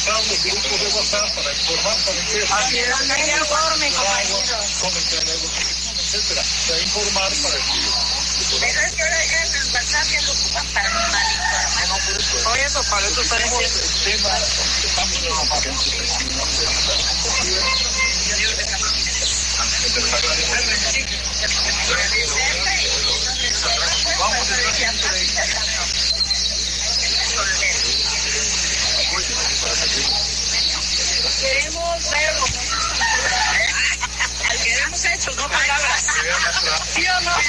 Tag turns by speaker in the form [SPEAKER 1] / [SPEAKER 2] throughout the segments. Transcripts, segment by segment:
[SPEAKER 1] utilizamos los grupos de WhatsApp para informar, para etcétera, para informar, para
[SPEAKER 2] pero es que ahora ya en el WhatsApp ya lo ocupan para informar. Por eso, para eso tenemos el tema. Queremos verlo. Queremos hechos, no palabras. ¿Sí o no?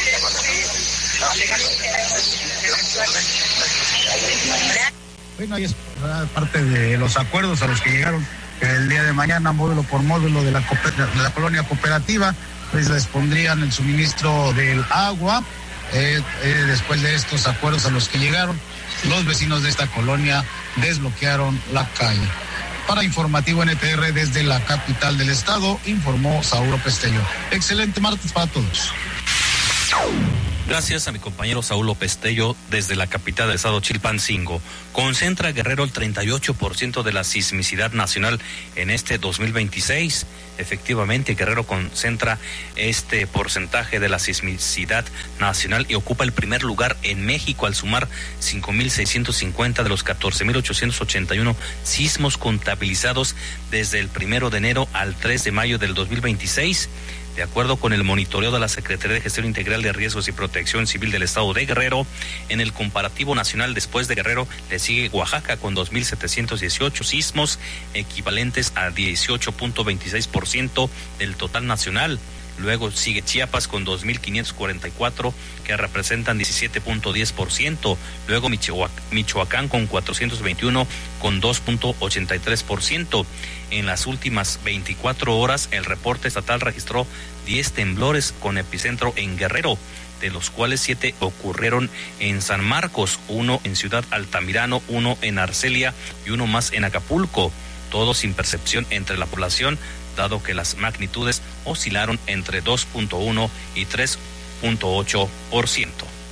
[SPEAKER 3] Bueno, ahí es parte de los acuerdos a los que llegaron el día de mañana, módulo por módulo de la colonia cooperativa, pues les pondrían el suministro del agua. Después de estos acuerdos a los que llegaron, los vecinos de esta colonia desbloquearon la calle. Para Informativo NTR desde la capital del estado, informó Saúl Pesteño. Excelente martes para todos.
[SPEAKER 4] Gracias a mi compañero Saúl Pesteño desde la capital del estado Chilpancingo. Concentra Guerrero el 38% de la sismicidad nacional en este 2026. Efectivamente, Guerrero concentra este porcentaje de la sismicidad nacional y ocupa el primer lugar en México al sumar 5,650 de los 14,881 sismos contabilizados desde el 1 de enero al 3 de mayo del 2026. De acuerdo con el monitoreo de la Secretaría de Gestión Integral de Riesgos y Protección Civil del Estado de Guerrero, en el comparativo nacional después de Guerrero le sigue Oaxaca con 2,718 sismos, equivalentes a 18.26% del total nacional. Luego sigue Chiapas con 2,544, que representan 17.10%. Luego Michoacán con 421, con 2.83%. En las últimas 24 horas, el reporte estatal registró 10 temblores con epicentro en Guerrero, de los cuales 7 ocurrieron en San Marcos, 1 en Ciudad Altamirano, 1 en Arcelia y 1 más en Acapulco. Todo sin percepción entre la población, dado que las magnitudes oscilaron entre 2.1 y 3.8%.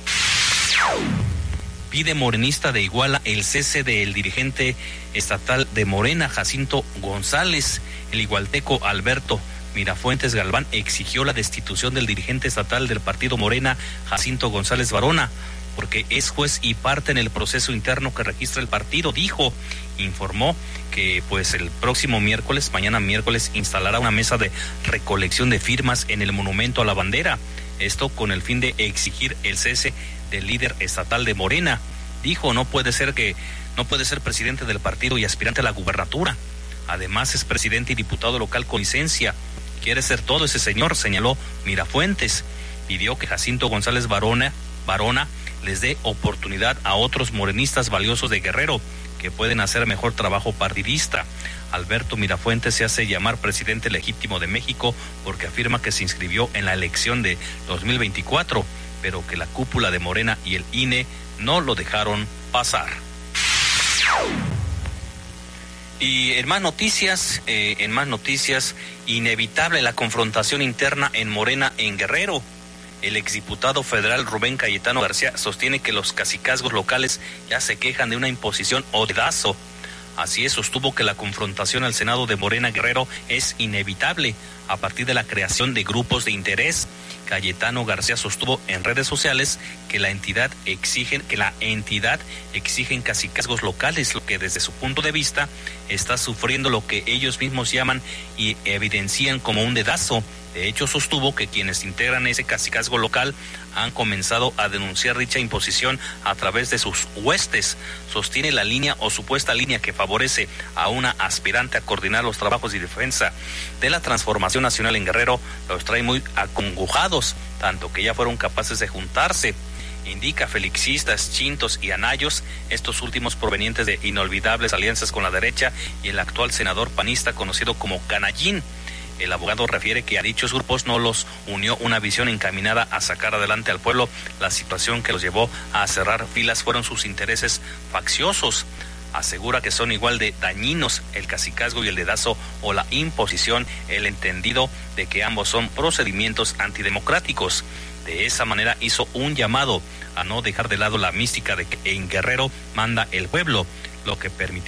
[SPEAKER 4] Pide morenista de Iguala el cese del dirigente estatal de Morena, Jacinto González. El igualteco Alberto Mirafuentes Galván exigió la destitución del dirigente estatal del partido Morena, Jacinto González Varona, porque es juez y parte en el proceso interno que registra el partido, dijo. Informó que pues el próximo miércoles, mañana miércoles, instalará una mesa de recolección de firmas en el Monumento a la Bandera. Esto con el fin de exigir el cese del líder estatal de Morena. Dijo, no puede ser presidente del partido y aspirante a la gubernatura. Además es presidente y diputado local con licencia. Quiere ser todo ese señor, señaló Mirafuentes. Pidió que Jacinto González Varona les dé oportunidad a otros morenistas valiosos de Guerrero que pueden hacer mejor trabajo partidista. Alberto Mirafuentes se hace llamar presidente legítimo de México porque afirma que se inscribió en la elección de 2024, pero que la cúpula de Morena y el INE no lo dejaron pasar. Y en más noticias, inevitable la confrontación interna en Morena en Guerrero. El exdiputado federal Rubén Cayetano García sostiene que los cacicazgos locales ya se quejan de una imposición o dedazo. Así es, sostuvo que la confrontación al Senado de Morena Guerrero es inevitable a partir de la creación de grupos de interés. Cayetano García sostuvo en redes sociales que la entidad exigen cacicazgos locales, lo que desde su punto de vista está sufriendo lo que ellos mismos llaman y evidencian como un dedazo. De hecho, sostuvo que quienes integran ese cacicazgo local han comenzado a denunciar dicha imposición a través de sus huestes. Sostiene la línea o supuesta línea que favorece a una aspirante a coordinar los trabajos de defensa de la transformación nacional en Guerrero, los trae muy acongojados, tanto que ya fueron capaces de juntarse. Indica felixistas, chintos y anayos, estos últimos provenientes de inolvidables alianzas con la derecha, y el actual senador panista conocido como Canallín. El abogado refiere que a dichos grupos no los unió una visión encaminada a sacar adelante al pueblo. La situación que los llevó a cerrar filas fueron sus intereses facciosos. Asegura que son igual de dañinos el cacicazgo y el dedazo o la imposición, el entendido de que ambos son procedimientos antidemocráticos. De esa manera hizo un llamado a no dejar de lado la mística de que en Guerrero manda el pueblo, lo que permitió